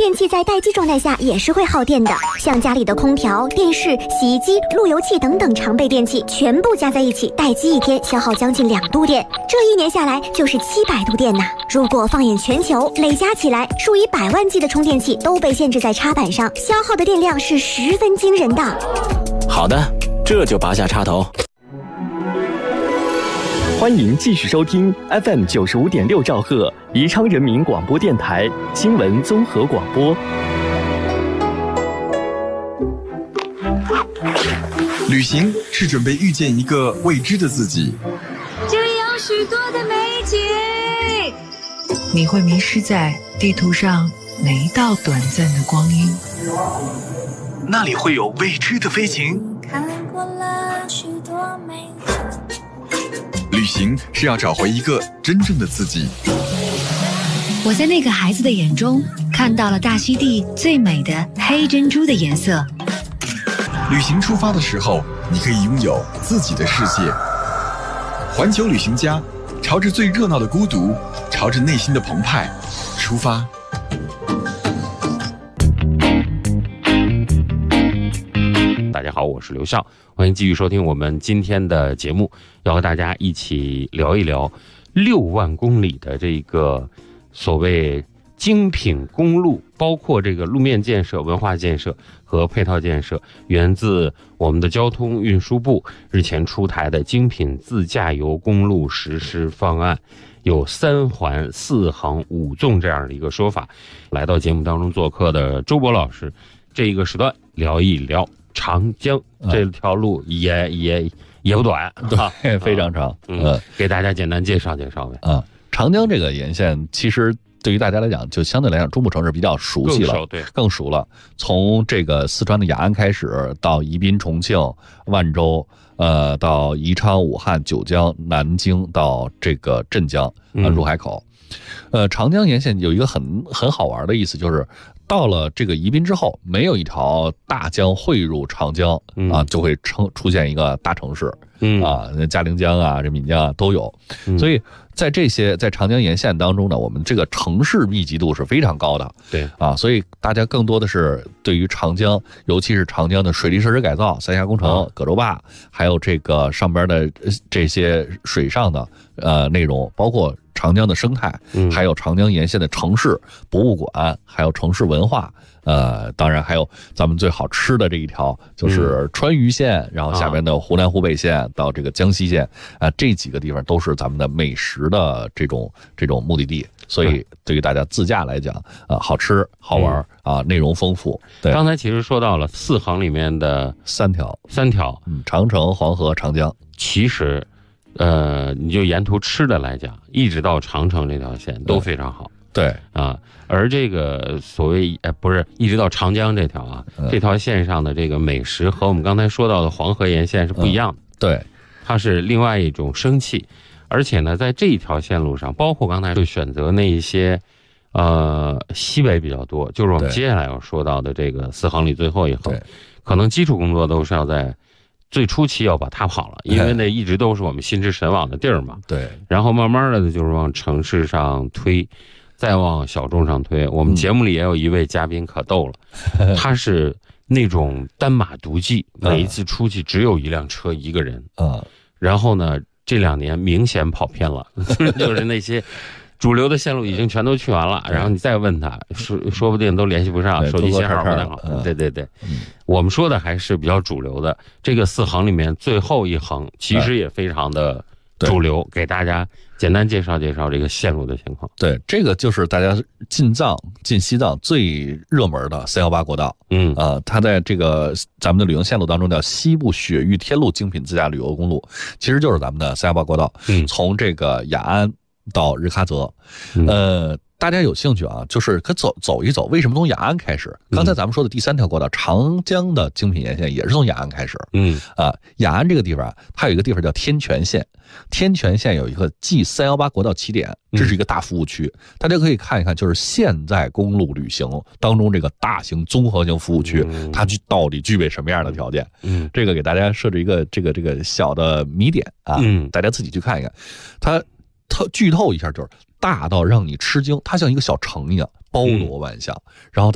电器在待机状态下也是会耗电的，像家里的空调、电视、洗衣机、路由器等等常备电器，全部加在一起，待机1天消耗将近2度电，这1年下来就是700度电呐。如果放眼全球，累加起来，数以百万计的充电器都被限制在插板上，消耗的电量是十分惊人的。 好的，这就拔下插头。 欢迎继续收听 FM 95.6兆赫宜昌人民广播电台新闻综合广播。 旅行是准备遇见一个未知的自己， 这里有许多的美景， 你会迷失在地图上每一道短暂的光阴， 那里会有未知的飞行。 看过了许多美景。 旅行是要找回一个真正的自己。 我在那个孩子的眼中看到了大溪地最美的黑珍珠的颜色。 旅行出发的时候，你可以拥有自己的世界。环球旅行家，朝着最热闹的孤独，朝着内心的澎湃出发。 大家好，我是刘笑，欢迎继续收听我们今天的节目，要和大家一起聊一聊6万公里的这个所谓精品公路，包括这个路面建设、文化建设和配套建设，源自我们的交通运输部日前出台的精品自驾游公路实施方案，有3环4横5纵这样的一个说法。来到节目当中做客的周博老师，这一个时段聊一聊长江这条路也不短， 对，非常长。 给大家简单介绍介绍呗。 长江这个沿线其实对于大家来讲，就相对来讲中部城市比较熟悉了，更熟了。从这个四川的雅安开始，到宜宾、重庆、万州，到宜昌、武汉、九江、南京，到这个镇江入海口。长江沿线有一个很好玩的意思，就是到了这个宜宾之后，没有一条大江汇入长江就会出现一个大城市嘉陵江啊、这岷江啊都有。所以在长江沿线当中呢，我们这个城市密集度是非常高的。 对所以大家更多的是对于长江，尤其是长江的水利设施改造、三峡工程、葛洲坝，还有这个上边的这些水上的内容，包括长江的生态，还有长江沿线的城市博物馆，还有城市文化，当然还有咱们最好吃的这一条，就是川渝线，然后下边的湖南湖北线到这个江西线这几个地方都是咱们的美食的这种目的地。所以对于大家自驾来讲，好吃好玩内容丰富。对， 刚才其实说到了4横里面的3条， 长城、黄河、长江。 其实你就沿途吃的来讲，一直到长城这条线都非常好。 对而这个所谓不是一直到长江这条这条线上的这个美食和我们刚才说到的黄河沿线是不一样的。 对， 它是另外一种生气。而且呢，在这一条线路上，包括刚才就选择那一些西北比较多，就是我们接下来要说到的这个4横里最后一横，可能基础工作都是要在最初期要把它跑了，因为那一直都是我们心驰神往的地儿嘛。 对， 然后慢慢的就是往城市上推，再往小众上推。我们节目里也有一位嘉宾可逗了，他是那种单马独骑，每一次出去只有一辆车一个人。然后呢，这2年明显跑偏了，就是那些主流的线路已经全都去完了，然后你再问他，说不定都联系不上，手机信号不太好。对，我们说的还是比较主流的。这个4横里面最后一横其实也非常的主流，给大家简单介绍介绍这个线路的情况。 对，这个就是大家进西藏最热门的318国道。它在这个咱们的旅游线路当中叫西部雪域天路精品自驾旅游公路，其实就是咱们的318国道。从这个雅安到日喀则。大家有兴趣就是可走一走，为什么从雅安开始？刚才咱们说的第3条国道长江的精品沿线也是从雅安开始。雅安这个地方它有一个地方叫天泉县，天泉县有一个继318国道起点，这是一个大服务区，大家可以看一看，就是现在公路旅行当中这个大型综合性服务区，它到底具备什么样的条件？这个给大家设置一个这个小的谜点大家自己去看一看。它剧透一下，就是大到让你吃惊，它像一个小城一样，包罗万象。然后